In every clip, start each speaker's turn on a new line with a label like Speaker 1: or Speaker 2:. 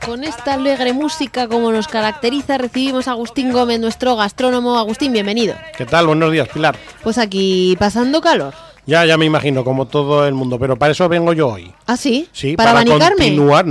Speaker 1: Con esta alegre música como nos caracteriza, recibimos a Agustín Gómez, nuestro gastrónomo. Agustín, bienvenido.
Speaker 2: ¿Qué tal? Buenos días, Pilar.
Speaker 1: Pues aquí pasando calor.
Speaker 2: Ya me imagino, como todo el mundo, pero para eso vengo yo hoy.
Speaker 1: ¿Ah, sí?
Speaker 2: Sí,
Speaker 1: ¿Para abanicarme?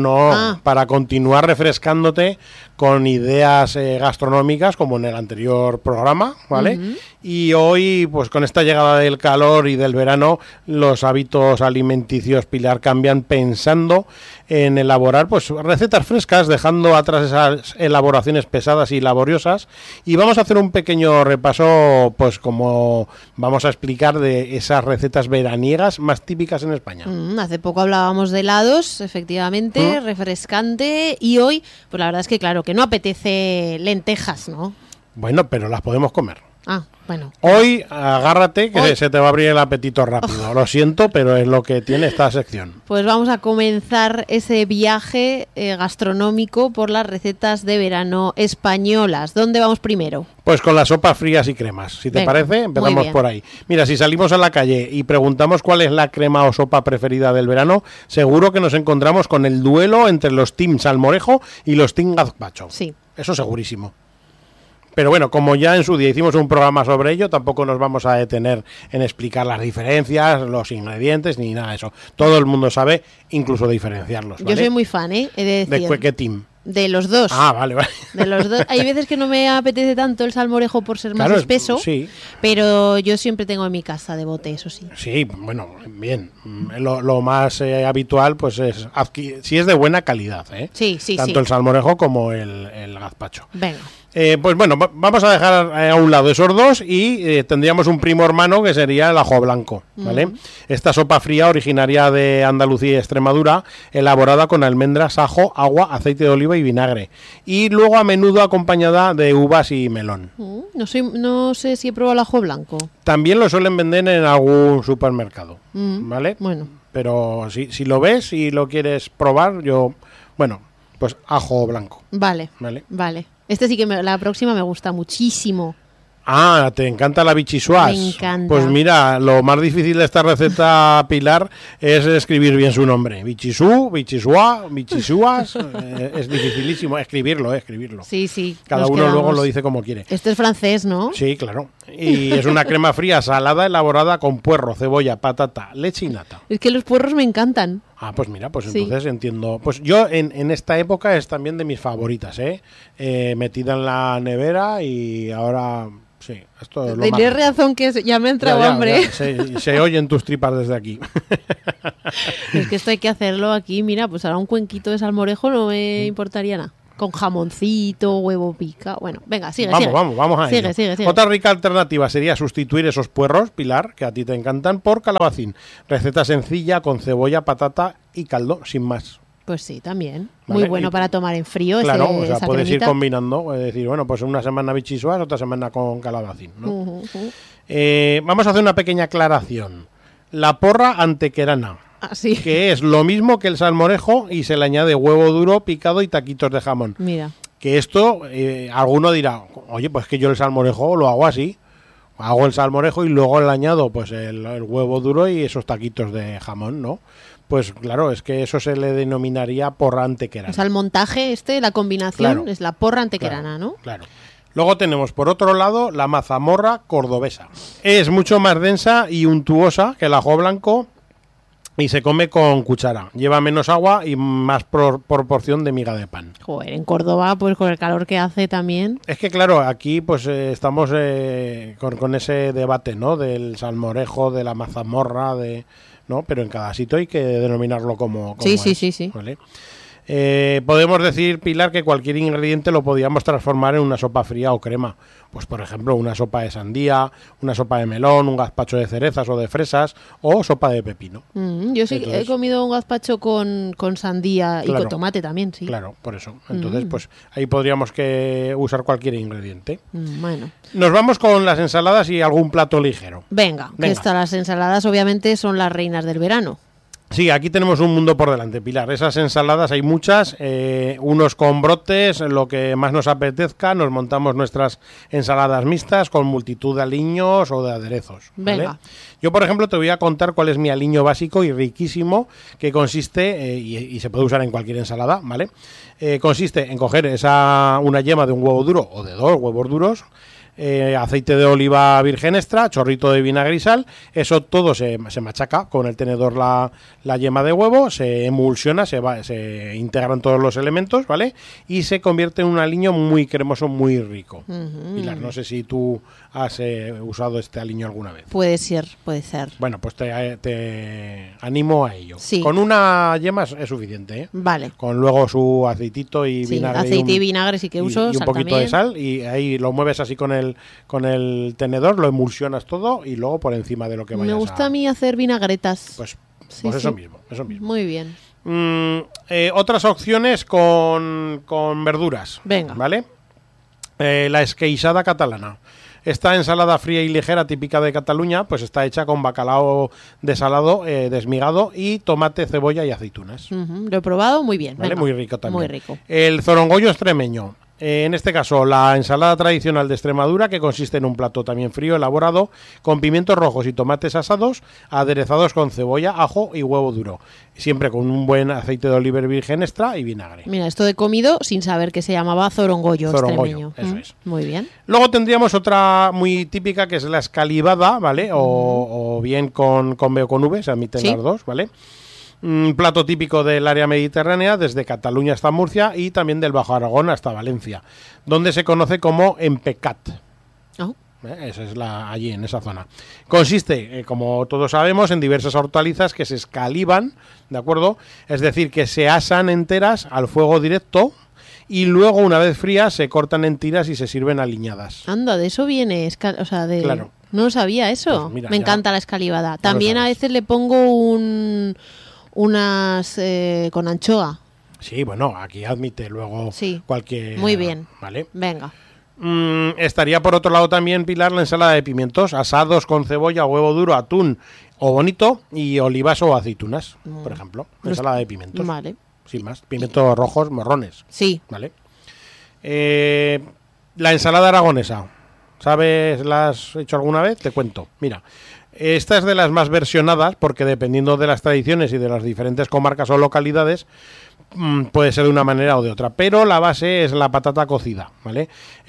Speaker 2: Para continuar refrescándote con ideas gastronómicas como en el anterior programa, ¿vale? Uh-huh. Y hoy, pues con esta llegada del calor y del verano, los hábitos alimenticios, Pilar, cambian pensando en elaborar pues recetas frescas, dejando atrás esas elaboraciones pesadas y laboriosas. Y vamos a hacer un pequeño repaso, pues como vamos a explicar de esas recetas veraniegas más típicas en España.
Speaker 1: Hace poco hablábamos de helados, efectivamente, refrescante, y hoy, pues la verdad es que claro, que no apetece lentejas, ¿no?
Speaker 2: Bueno, pero las podemos comer.
Speaker 1: Ah, bueno.
Speaker 2: Hoy, agárrate, que se te va a abrir el apetito rápido. Lo siento, pero es lo que tiene esta sección.
Speaker 1: Pues vamos a comenzar ese viaje gastronómico por las recetas de verano españolas. ¿Dónde vamos primero?
Speaker 2: Pues con las sopas frías y cremas. Si te parece, empezamos por ahí. Mira, si salimos a la calle y preguntamos cuál es la crema o sopa preferida del verano, seguro que nos encontramos con el duelo entre los team salmorejo y los team gazpacho.
Speaker 1: Sí.
Speaker 2: Eso segurísimo. Pero bueno, como ya en su día hicimos un programa sobre ello, tampoco nos vamos a detener en explicar las diferencias, los ingredientes, ni nada de eso. Todo el mundo sabe incluso diferenciarlos, ¿vale?
Speaker 1: Yo soy muy fan, he de decir.
Speaker 2: ¿De qué team?
Speaker 1: De los dos.
Speaker 2: Ah, vale.
Speaker 1: De los dos. Hay veces que no me apetece tanto el salmorejo por ser más espeso,
Speaker 2: sí.
Speaker 1: Pero yo siempre tengo en mi casa de bote, eso sí.
Speaker 2: Sí, bueno, bien. Lo más habitual, pues es si es de buena calidad, ¿eh?
Speaker 1: Sí.
Speaker 2: Tanto el salmorejo como el gazpacho.
Speaker 1: Venga.
Speaker 2: Pues bueno, vamos a dejar a un lado esos dos y tendríamos un primo hermano que sería el ajo blanco, ¿vale? Esta sopa fría originaria de Andalucía y Extremadura, elaborada con almendras, ajo, agua, aceite de oliva y vinagre. Y luego a menudo acompañada de uvas y melón.
Speaker 1: No sé si he probado el ajo blanco.
Speaker 2: También lo suelen vender en algún supermercado, ¿vale?
Speaker 1: Bueno.
Speaker 2: Pero si lo ves y lo quieres probar, pues ajo blanco.
Speaker 1: Vale. Este sí que la próxima me gusta muchísimo.
Speaker 2: Ah, ¿te encanta la bichisuas?
Speaker 1: Me encanta.
Speaker 2: Pues mira, lo más difícil de esta receta, Pilar, es escribir bien su nombre. Bichisuas. Es dificilísimo escribirlo.
Speaker 1: Sí.
Speaker 2: Cada uno luego lo dice como quiere.
Speaker 1: Esto es francés, ¿no?
Speaker 2: Sí, claro. Y es una crema fría salada elaborada con puerro, cebolla, patata, leche y nata.
Speaker 1: Es que los puerros me encantan.
Speaker 2: Ah, pues mira, pues entonces entiendo. Pues yo en esta época es también de mis favoritas, metida en la nevera y ahora... Sí, esto es lo más...
Speaker 1: Tienes razón que ya me ha entrado hambre.
Speaker 2: Se oyen tus tripas desde aquí.
Speaker 1: Es que esto hay que hacerlo aquí. Mira, pues ahora un cuenquito de salmorejo no me importaría nada. Con jamoncito, huevo pica. Bueno, venga, sigue.
Speaker 2: Vamos a ello.
Speaker 1: Sigue.
Speaker 2: Otra rica alternativa sería sustituir esos puerros, Pilar, que a ti te encantan, por calabacín. Receta sencilla con cebolla, patata y caldo, sin más.
Speaker 1: Pues sí, también.
Speaker 2: ¿Vale?
Speaker 1: Muy bueno para tomar en frío.
Speaker 2: Claro,
Speaker 1: esa
Speaker 2: puedes
Speaker 1: cremita.
Speaker 2: ir combinando, es decir, bueno, pues una semana bichisuas, otra semana con calabacín, ¿no? Vamos a hacer una pequeña aclaración. La porra antequerana.
Speaker 1: Sí.
Speaker 2: Que es lo mismo que el salmorejo y se le añade huevo duro picado y taquitos de jamón.
Speaker 1: Mira.
Speaker 2: Que esto, alguno dirá, oye, pues que yo el salmorejo lo hago así. Hago el salmorejo y luego le añado pues el huevo duro y esos taquitos de jamón, ¿no? Pues claro, es que eso se le denominaría porra antequerana.
Speaker 1: O sea, el montaje la combinación,
Speaker 2: claro,
Speaker 1: es la porra antequerana, ¿no?
Speaker 2: Claro. Luego tenemos, por otro lado, la mazamorra cordobesa. Es mucho más densa y untuosa que el ajo blanco y se come con cuchara. Lleva menos agua y más proporción de miga de pan.
Speaker 1: Joder, en Córdoba, pues con el calor que hace también.
Speaker 2: Es que claro, aquí pues estamos con ese debate, ¿no? Del salmorejo, de la mazamorra, ¿no? Pero en cada sitio hay que denominarlo como
Speaker 1: sí.
Speaker 2: ¿vale? Podemos decir, Pilar, que cualquier ingrediente lo podíamos transformar en una sopa fría o crema. Pues, por ejemplo, una sopa de sandía, una sopa de melón, un gazpacho de cerezas o de fresas o sopa de pepino.
Speaker 1: Yo sí he comido un gazpacho con sandía y con tomate también, sí.
Speaker 2: Claro, por eso. Entonces, pues ahí podríamos usar cualquier ingrediente.
Speaker 1: Bueno.
Speaker 2: Nos vamos con las ensaladas y algún plato ligero.
Speaker 1: Venga. Las ensaladas obviamente son las reinas del verano.
Speaker 2: Sí, aquí tenemos un mundo por delante, Pilar. Esas ensaladas hay muchas, unos con brotes, lo que más nos apetezca. Nos montamos nuestras ensaladas mixtas con multitud de aliños o de aderezos. ¿Vale?
Speaker 1: Venga.
Speaker 2: Yo, por ejemplo, te voy a contar cuál es mi aliño básico y riquísimo, que consiste, y se puede usar en cualquier ensalada, ¿vale? Consiste en coger una yema de un huevo duro o de 2 huevos duros, aceite de oliva virgen extra, chorrito de vinagre y sal. Eso todo se machaca con el tenedor la yema de huevo, se emulsiona, se integran todos los elementos, ¿vale? Y se convierte en un aliño muy cremoso, muy rico. Pilar, no sé si tú has usado este aliño alguna vez.
Speaker 1: Puede ser.
Speaker 2: Bueno, pues te animo a ello.
Speaker 1: Sí.
Speaker 2: Con una yema es suficiente, ¿eh?
Speaker 1: Vale.
Speaker 2: Con luego su aceitito y
Speaker 1: Sí,
Speaker 2: vinagre.
Speaker 1: aceite y vinagre sí que uso,
Speaker 2: y un
Speaker 1: sal
Speaker 2: poquito
Speaker 1: también.
Speaker 2: de sal, y ahí lo mueves así con el tenedor, lo emulsionas todo y luego por encima de lo que vayas
Speaker 1: Me gusta a mí hacer vinagretas.
Speaker 2: Pues,
Speaker 1: Sí,
Speaker 2: pues eso
Speaker 1: sí.
Speaker 2: mismo, eso mismo.
Speaker 1: Muy bien.
Speaker 2: Otras opciones con verduras.
Speaker 1: Venga.
Speaker 2: ¿Vale? La esqueixada catalana. Esta ensalada fría y ligera típica de Cataluña, pues está hecha con bacalao desalado, desmigado y tomate, cebolla y aceitunas.
Speaker 1: Lo he probado, muy bien.
Speaker 2: ¿Vale?
Speaker 1: Venga.
Speaker 2: Muy rico también.
Speaker 1: Muy rico.
Speaker 2: El zorongollo extremeño. En este caso, la ensalada tradicional de Extremadura, que consiste en un plato también frío, elaborado, con pimientos rojos y tomates asados, aderezados con cebolla, ajo y huevo duro. Siempre con un buen aceite de oliva virgen extra y vinagre.
Speaker 1: Mira, esto he comido sin saber que se llamaba zorongollo extremeño.
Speaker 2: Eso es.
Speaker 1: Muy bien.
Speaker 2: Luego tendríamos otra muy típica, que es la escalivada, ¿vale? O bien con B o con V, se admiten
Speaker 1: Sí.
Speaker 2: las dos, ¿vale? Un plato típico del área mediterránea, desde Cataluña hasta Murcia y también del Bajo Aragón hasta Valencia, donde se conoce como empecat.
Speaker 1: Oh,
Speaker 2: Esa es allí, en esa zona. Consiste, como todos sabemos, en diversas hortalizas que se escalivan, ¿de acuerdo? Es decir, que se asan enteras al fuego directo y luego, una vez frías, se cortan en tiras y se sirven aliñadas.
Speaker 1: anda, de eso viene. O sea, de...
Speaker 2: Claro.
Speaker 1: No lo sabía eso.
Speaker 2: Pues mira,
Speaker 1: Me
Speaker 2: ya-
Speaker 1: encanta la escalivada.
Speaker 2: lo
Speaker 1: También a
Speaker 2: sabes.
Speaker 1: veces le pongo unas con anchoa.
Speaker 2: Sí, bueno, aquí admite luego
Speaker 1: Sí.
Speaker 2: cualquier...
Speaker 1: Muy bien.
Speaker 2: ¿Vale?
Speaker 1: Venga.
Speaker 2: Estaría por otro lado también, Pilar, la ensalada de pimientos asados con cebolla, huevo duro, atún o bonito y olivas o aceitunas, por ejemplo. Ensalada de pimientos.
Speaker 1: Vale.
Speaker 2: Sin más. Pimientos rojos, morrones.
Speaker 1: Sí.
Speaker 2: ¿Vale? La ensalada aragonesa. ¿Sabes? ¿La has hecho alguna vez? Te cuento. Mira, esta es de las más versionadas porque dependiendo de las tradiciones y de las diferentes comarcas o localidades, puede ser de una manera o de otra, pero la base es la patata cocida, ¿vale?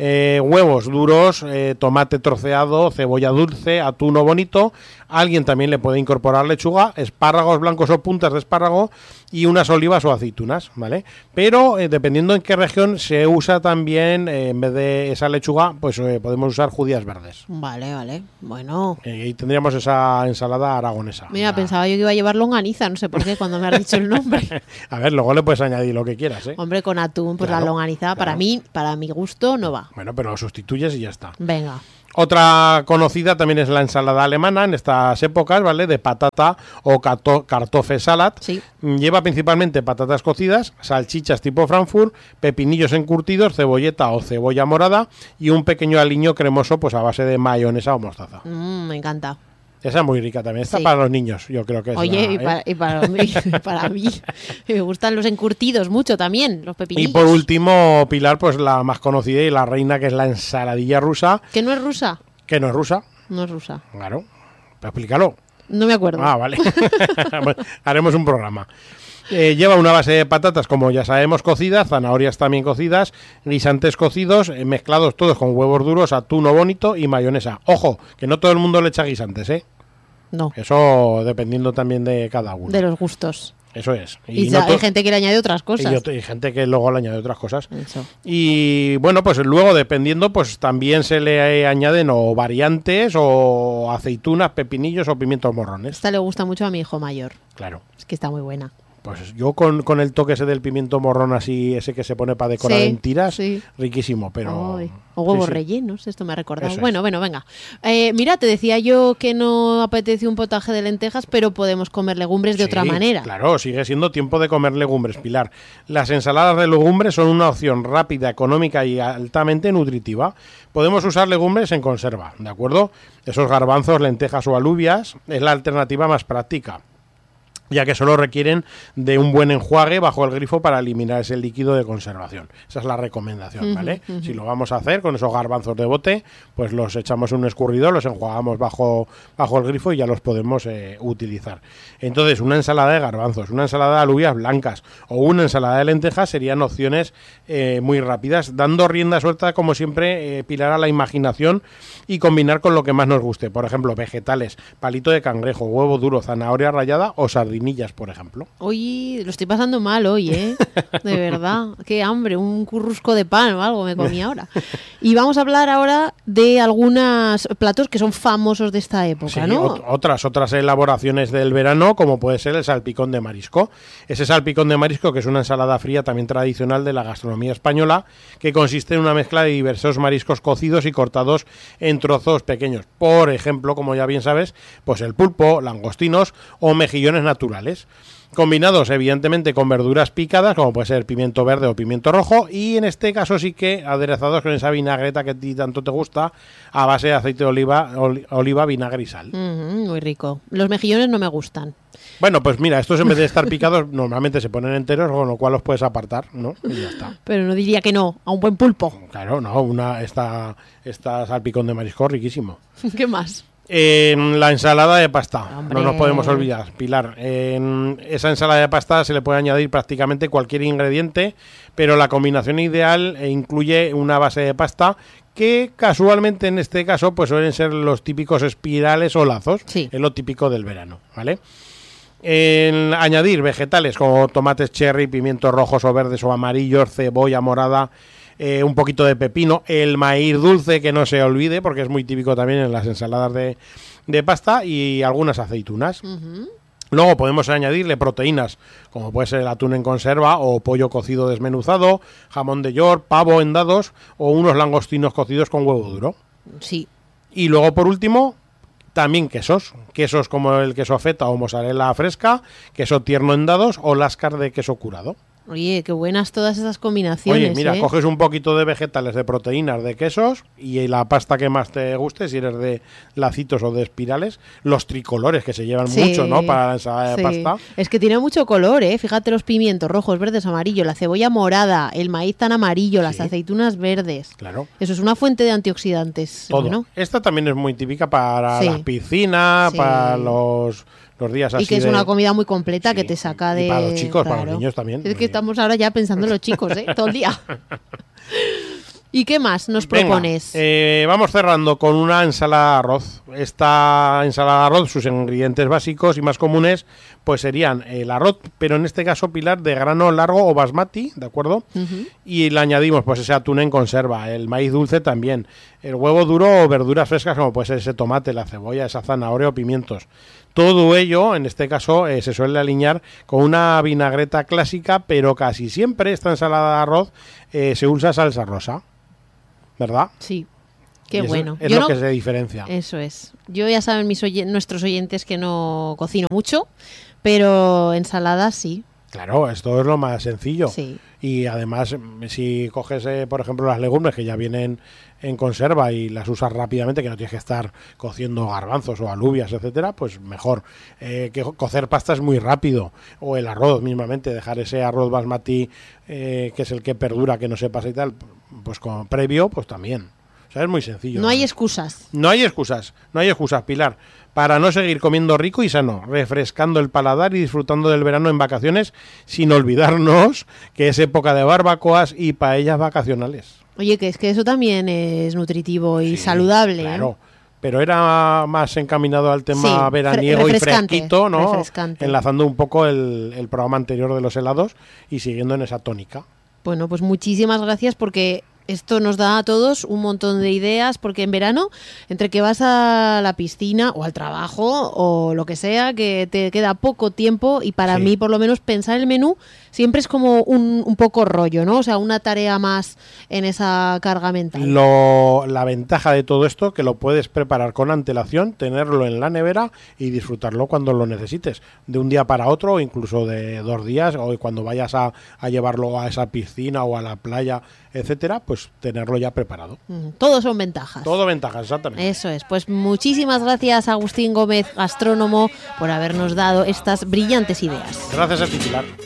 Speaker 2: Huevos duros, tomate troceado, cebolla dulce, atún o bonito. Alguien también le puede incorporar lechuga, espárragos blancos o puntas de espárrago y unas olivas o aceitunas, ¿vale? Pero dependiendo en qué región se usa también, en vez de esa lechuga, pues podemos usar judías verdes.
Speaker 1: Vale. Bueno.
Speaker 2: Y tendríamos esa ensalada aragonesa.
Speaker 1: Mira, pensaba yo que iba a llevar longaniza, no sé por qué, cuando me has dicho el nombre.
Speaker 2: A ver, luego le puedes añadir lo que quieras, ¿eh?
Speaker 1: Hombre, con atún, pues
Speaker 2: Claro,
Speaker 1: la longaniza, para
Speaker 2: claro.
Speaker 1: mí, para mi gusto, no va.
Speaker 2: Bueno, pero lo sustituyes y ya está.
Speaker 1: Venga.
Speaker 2: Otra conocida también es la ensalada alemana en estas épocas, ¿vale? De patata o Kartoffelsalat.
Speaker 1: Sí.
Speaker 2: Lleva principalmente patatas cocidas, salchichas tipo Frankfurt, pepinillos encurtidos, cebolleta o cebolla morada y un pequeño aliño cremoso pues a base de mayonesa o mostaza.
Speaker 1: Me encanta.
Speaker 2: Esa es muy rica también. Está
Speaker 1: Sí.
Speaker 2: para los niños, yo creo que es.
Speaker 1: Oye,
Speaker 2: la,
Speaker 1: y para mí, para mí, me gustan los encurtidos mucho también, los
Speaker 2: Y
Speaker 1: pepinillos.
Speaker 2: por último, Pilar, pues la más conocida y la reina, que es la ensaladilla rusa,
Speaker 1: ¿Que no es rusa?
Speaker 2: que no es rusa.
Speaker 1: No es rusa.
Speaker 2: Claro. Pero explícalo.
Speaker 1: No me acuerdo.
Speaker 2: Ah, vale. Bueno, haremos un programa. Lleva una base de patatas, como ya sabemos, cocidas, zanahorias también cocidas, guisantes cocidos, mezclados todos con huevos duros, atún o bonito y mayonesa. Ojo, que no todo el mundo le echa guisantes, ¿eh?
Speaker 1: No,
Speaker 2: Eso dependiendo también de cada uno.
Speaker 1: de los gustos.
Speaker 2: Eso es.
Speaker 1: Y,
Speaker 2: no
Speaker 1: hay gente que le añade otras
Speaker 2: y
Speaker 1: cosas.
Speaker 2: hay gente que luego le añade otras cosas.
Speaker 1: Eso.
Speaker 2: Y bueno, pues luego dependiendo, pues también se le añaden o variantes o aceitunas, pepinillos o pimientos morrones.
Speaker 1: Esta le gusta mucho a mi hijo mayor.
Speaker 2: Claro.
Speaker 1: Es que está muy buena.
Speaker 2: Pues yo con el toque ese del pimiento morrón así, ese que se pone para decorar
Speaker 1: Sí,
Speaker 2: en tiras,
Speaker 1: sí.
Speaker 2: riquísimo, pero...
Speaker 1: Ay, o huevos
Speaker 2: sí, sí.
Speaker 1: rellenos, esto me ha recordado.
Speaker 2: Eso es.
Speaker 1: Bueno, venga. Mira, te decía yo que no apetece un potaje de lentejas, pero podemos comer legumbres de
Speaker 2: Sí,
Speaker 1: otra manera.
Speaker 2: Claro, sigue siendo tiempo de comer legumbres, Pilar. Las ensaladas de legumbres son una opción rápida, económica y altamente nutritiva. Podemos usar legumbres en conserva, ¿de acuerdo? Esos garbanzos, lentejas o alubias es la alternativa más práctica. ya que solo requieren de un buen enjuague bajo el grifo para eliminar ese líquido de conservación. Esa es la recomendación, ¿vale? Si lo vamos a hacer con esos garbanzos de bote, pues los echamos en un escurridor, los enjuagamos bajo el grifo y ya los podemos utilizar. Entonces, una ensalada de garbanzos, una ensalada de alubias blancas o una ensalada de lentejas serían opciones muy rápidas, dando rienda suelta, como siempre, Pilar, a la imaginación y combinar con lo que más nos guste. Por ejemplo, vegetales, palito de cangrejo, huevo duro, zanahoria rallada o sardinillas, por ejemplo.
Speaker 1: Oye, lo estoy pasando mal hoy, ¿eh? De verdad. Qué hambre, un currusco de pan o algo me comí ahora. Y vamos a hablar ahora de algunos platos que son famosos de esta época,
Speaker 2: sí,
Speaker 1: ¿no?
Speaker 2: Otras elaboraciones del verano, como puede ser el salpicón de marisco. Ese salpicón de marisco, que es una ensalada fría también tradicional de la gastronomía española, que consiste en una mezcla de diversos mariscos cocidos y cortados en trozos pequeños. Por ejemplo, como ya bien sabes, pues el pulpo, langostinos o mejillones naturales. Combinados evidentemente con verduras picadas, como puede ser pimiento verde o pimiento rojo, y en este caso sí que aderezados con esa vinagreta que a ti tanto te gusta, a base de aceite de oliva, vinagre y sal.
Speaker 1: Muy rico. Los mejillones no me gustan.
Speaker 2: Bueno, pues mira, estos en vez de estar picados normalmente se ponen enteros, con lo cual los puedes apartar, ¿no? Y ya está.
Speaker 1: Pero no diría que no, a un buen pulpo.
Speaker 2: Claro, no, esta salpicón de marisco riquísimo.
Speaker 1: ¿Qué más?
Speaker 2: La ensalada de pasta,
Speaker 1: ¡Hombre!
Speaker 2: No nos podemos olvidar, Pilar. En esa ensalada de pasta se le puede añadir prácticamente cualquier ingrediente, pero la combinación ideal incluye una base de pasta que casualmente en este caso pues suelen ser los típicos espirales o lazos,
Speaker 1: sí.
Speaker 2: Es lo típico del verano, ¿vale? Añadir vegetales como tomates cherry, pimientos rojos o verdes o amarillos, cebolla morada, un poquito de pepino, el maíz dulce, que no se olvide porque es muy típico también en las ensaladas de pasta, y algunas aceitunas. Luego podemos añadirle proteínas, como puede ser el atún en conserva o pollo cocido desmenuzado, jamón de york, pavo en dados o unos langostinos cocidos con huevo duro.
Speaker 1: Sí.
Speaker 2: Y luego, por último, también quesos como el queso feta o mozzarella fresca, queso tierno en dados o lascar de queso curado.
Speaker 1: Oye, qué buenas todas esas combinaciones.
Speaker 2: Oye, mira, coges un poquito de vegetales, de proteínas, de quesos y la pasta que más te guste, si eres de lacitos o de espirales, los tricolores que se llevan mucho, ¿no? Para la ensalada de pasta.
Speaker 1: Es que tiene mucho color, ¿eh? Fíjate los pimientos rojos, verdes, amarillos, la cebolla morada, el maíz tan amarillo, las aceitunas verdes.
Speaker 2: Claro.
Speaker 1: Eso es una fuente de antioxidantes.
Speaker 2: Todo.
Speaker 1: Bueno.
Speaker 2: Esta también es muy típica para las piscinas, para los días así.
Speaker 1: Y que es una comida muy completa que te saca de...
Speaker 2: Y para los chicos, para los niños también.
Speaker 1: Es que estamos ahora ya pensando en los chicos, ¿eh? Todo el día. ¿Y qué más nos propones?
Speaker 2: Vamos cerrando con una ensalada de arroz. Esta ensalada de arroz, sus ingredientes básicos y más comunes, pues serían el arroz, pero en este caso, Pilar, de grano largo o basmati, ¿de acuerdo? Y le añadimos pues ese atún en conserva, el maíz dulce también, el huevo duro o verduras frescas como puede ser ese tomate, la cebolla, esa zanahoria o pimientos. Todo ello, en este caso, se suele alinear con una vinagreta clásica, pero casi siempre esta ensalada de arroz se usa salsa rosa, ¿verdad?
Speaker 1: Sí, qué bueno.
Speaker 2: Es lo que se diferencia.
Speaker 1: Eso es. Yo ya saben nuestros oyentes que no cocino mucho, pero ensaladas sí.
Speaker 2: Claro, esto es lo más sencillo.
Speaker 1: Sí.
Speaker 2: Y además, si coges, por ejemplo, las legumbres que ya vienen en conserva y las usas rápidamente, que no tienes que estar cociendo garbanzos o alubias, etcétera, pues mejor. Que cocer pasta es muy rápido. O el arroz mismamente, dejar ese arroz basmati, que es el que perdura, que no se pasa y tal, pues con previo, pues también. O sea, es muy sencillo.
Speaker 1: No hay excusas.
Speaker 2: No hay excusas, Pilar, para no seguir comiendo rico y sano, refrescando el paladar y disfrutando del verano en vacaciones, sin olvidarnos que es época de barbacoas y paellas vacacionales.
Speaker 1: Oye, que es que eso también es nutritivo y saludable.
Speaker 2: Claro, pero era más encaminado al tema veraniego y fresquito, ¿no?
Speaker 1: Refrescante.
Speaker 2: Enlazando un poco el programa anterior de los helados y siguiendo en esa tónica.
Speaker 1: Bueno, pues muchísimas gracias porque esto nos da a todos un montón de ideas, porque en verano, entre que vas a la piscina o al trabajo o lo que sea, que te queda poco tiempo y para mí, por lo menos, pensar el menú siempre es como un poco rollo, ¿no? O sea, una tarea más en esa carga mental.
Speaker 2: La ventaja de todo esto, que lo puedes preparar con antelación, tenerlo en la nevera y disfrutarlo cuando lo necesites, de un día para otro o incluso de 2 días, o cuando vayas a llevarlo a esa piscina o a la playa, etcétera, pues tenerlo ya preparado.
Speaker 1: Todo son ventajas.
Speaker 2: Todo ventajas, exactamente.
Speaker 1: Eso es. Pues muchísimas gracias, Agustín Gómez, gastrónomo, por habernos dado estas brillantes ideas.
Speaker 2: Gracias a ti, Pilar.